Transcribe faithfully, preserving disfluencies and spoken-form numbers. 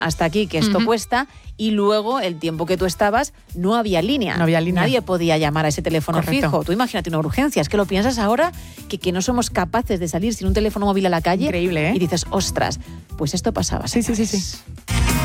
hasta aquí, que esto uh-huh. cuesta, y luego el tiempo que tú estabas no había línea. No había línea. Nadie podía llamar a ese teléfono Correcto. fijo. Tú imagínate una urgencia, es que lo piensas ahora, que, que no somos capaces de salir sin un teléfono móvil a la calle. Increíble, ¿eh? Y dices, ostras, pues esto pasaba. Sí, sí, sí, sí.